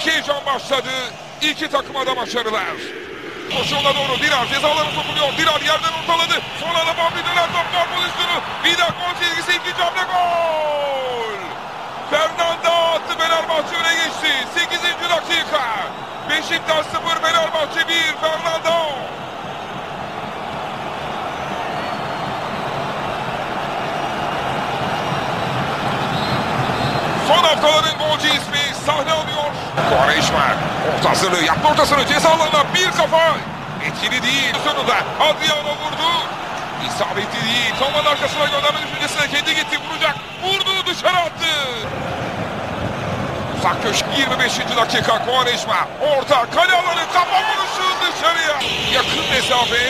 Büyük heyecan başladı. İki takıma da başarılar. Koşuyorlar doğru. Dirar cezalarına sokuluyor. Dirar yerden ortaladı. Sonra da Bambi döner top. Gol pozisyonu. Vida gol çizgisi. İkinci hamle gol. Fernando attı. Fenerbahçe öne geçti. 8. dakika. Beşiktaş 0. Fenerbahçe 1. Fernando. Son haftaların golcü ismi sahne alıyor. Quaresma orta hazırlığı yaptı, ortasını ceza alanına bir kafa. Etkili değil. Sonunda Adriano vurdu. İsabetli değil. Savunmanın arkasına gönderme düşüncesine kendi gitti, vuracak. Vurdu, dışarı attı. Uzak köşe 25. dakika. Quaresma orta kale alanı, kafa vuruşu dışarıya. Yakın mesafe.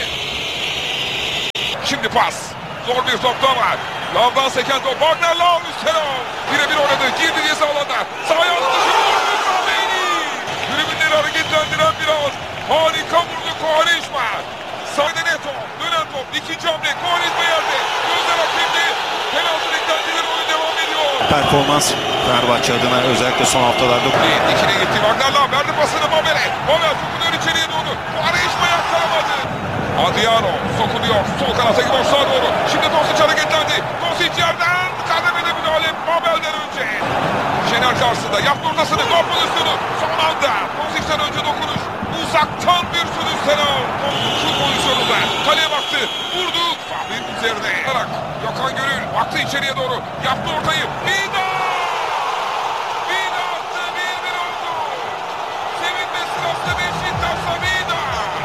Şimdi pas. Zor bir topta var. Lavdan seken top. Wagner Lav üstten al. Birebir oynadı. Girdi ceza alanına. Sağ ayağını dışarı vurdu. Kameni. Tribünleri hareketlendiren biraz. Harika vurdu Quaresma. Sağda Neto. Dönen top. İkinci hamle. Quaresma yerde. Gözler hakemde. Penaltı beklentileri, oyun devam ediyor. Performans Fenerbahçe adına özellikle son haftalarda. İkine gitti. Wagner Lav verdi pasını Mabel'e. Mabel sokuluyor içeriye doğru. Quaresma yakkalamadı. Adriano sokuluyor. Sol kanata gidiyor, sağa doğru. Şimdi Tosic hareketlendi. Tosic yerden kademede müdahale Mabel'den önce. Şener karşısında yaptı ortasını. Gol pozisyonu. Son anda Tosic'ten önce dokunuş. Uzaktan bir sürüş Senal. Şu pozisyonunda kaleye baktı. Vurdu. Fahri'nin üzerine. Gökhan Gönül baktı içeriye doğru. Yaptı ortayı. Vida! Vida attı. 1-1 oldu. Sevinme sırasında Beşiktaş'ta Vida.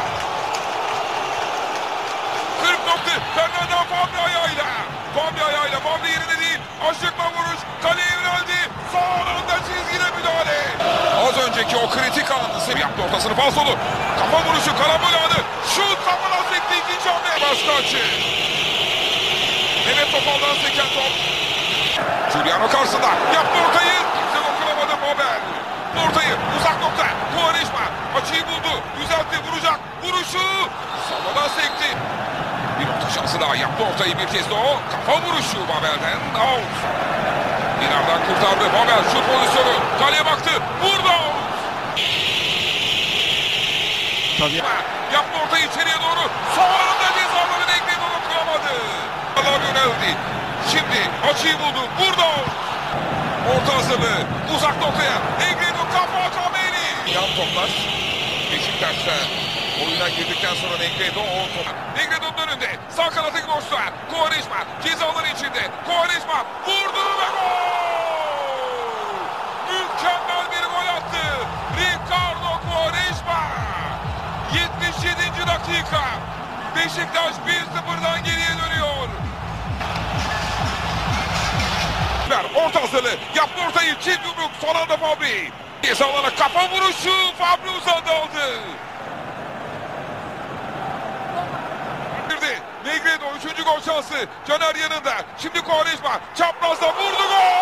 40 nokta. Fernando Fabri ayağıyla. Fabri ayağıyla. Fabri yerine değil. Aşıkma vuruş. Kaleye yöneldi. Son anda çizgide müdahale. Az önceki o kritik anı yaptı ortasını, falsolu. Kafa vuruşu, karambol anı. Şut kafadan sekti, ikinci hamle. Başkaçı. Mehmet Topal'dan seken top. Giuliano karşısında. Yaptı ortayı. Kimse dokunamadı Mabel. Ortayı uzak nokta. Quaresma açıyı buldu. Düzeltti, vuracak. Vuruşu. Savadan sekti. Bir orta şansı daha, yaptı ortayı bir kez de o. Kafa vuruşu Mabel'den. Out. Dinar'dan kurtardı. Mabel şut pozisyonu. Kaleye baktı. Vurdu. Tabii. Yaptı ortayı içeriye doğru. Son anda cezaları Negredo dokunamadı. Allah yöneldi. Şimdi açıyı buldu. Vurdu. Orta hazırlığı. Uzak noktaya. Negredo kafa Kameni. Yan toplar. Beşiktaş'ta oyuna girdikten sonra Negredo Negredo'nun önünde. Sağ kanata gidiyorlar. Quaresma cezaların içinde. Quaresma vurdu ve gol! Mükemmel bir gol attı. Ricardo Quaresma. 77. dakika. Beşiktaş 1-0'dan geriye dönüyor. Orta hazırlığı. Yaptı ortayı. Çift yumruk. Son anda Fabri. Ceza alana kafa vuruşu. Fabri uzandı aldı. Negredo 3. gol şansı. Caner yanında. Şimdi Quaresma çaprazda vurdu, gol!